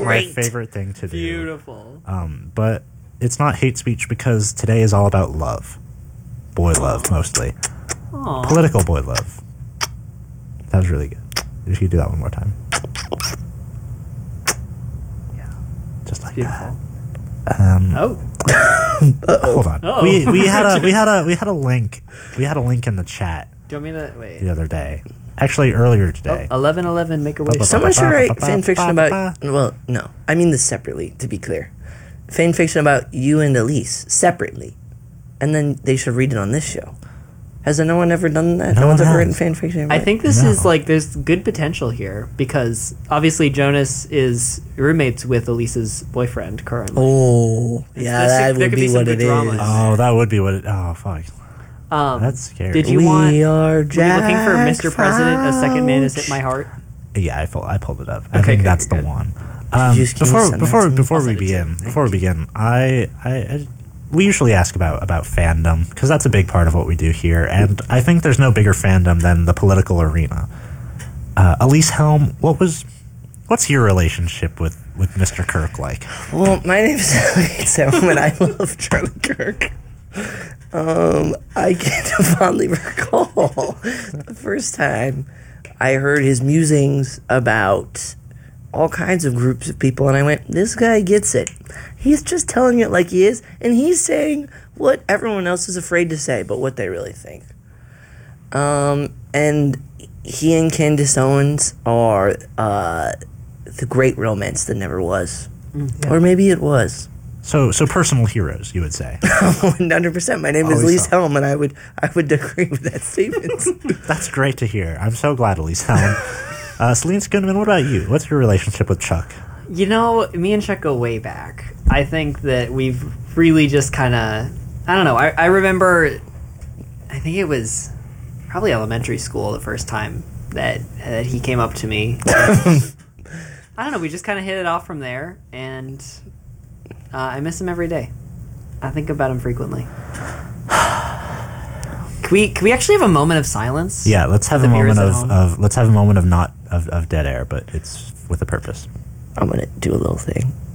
great. my favorite thing to do. Beautiful. But it's not hate speech because today is all about love. Boy love, mostly. Aw. Political boy love. That was really good. If you do that one more time. Yeah. Just like Beautiful. that. Hold on. Uh-oh. We had a link. We had a link in the chat Do you want me to wait? the other day. Actually, earlier today. 11:11, make a wish. Someone should write fan fiction about... Well, no. I mean this separately, to be clear. Fan fiction about you and Elise, separately. And then they should read it on this show. Has no one ever done that? No one's ever written fan fiction? I think this is like, there's good potential here because obviously Jonas is roommates with Elise's boyfriend currently. Oh, yeah, that there would could be be some what good it drama is. in Oh, that would be what it... Oh, fuck. That's scary. Did you We want? are Were you looking for Mr. President? A second man has hit my heart. Yeah, I pulled it up. I Okay, think good, that's good. the one. just keep sending that to me? Before I'll we send it to you. begin, we usually ask about fandom because that's a big part of what we do here, and I think there's no bigger fandom than the political arena. Elise Helm, what's your relationship with Mr. Kirk like? Well, my name is Elliot Salmon, and I love Charlie Kirk. I can fondly recall the first time I heard his musings about all kinds of groups of people, and I went, this guy gets it. He's just telling it like he is, and he's saying what everyone else is afraid to say, but what they really think. And he and Candace Owens are the great romance that never was. Or maybe it was. So personal heroes, you would say. 100%. My name is Always Elise so. Helm, and I would agree with that statement. That's great to hear. I'm so glad, Elise Helm. Celine Skinman, what about you? What's your relationship with Chuck? You know, me and Chuck go way back. I think that we've really just kind of... I don't know. I remember... I think it was probably elementary school the first time that he came up to me. I don't know. We just kind of hit it off from there, and I miss him every day. I think about him frequently. Can we actually have a moment of silence? Yeah, let's have For a the viewers moment at home? of dead air, but it's with a purpose. I'm going to do a little thing.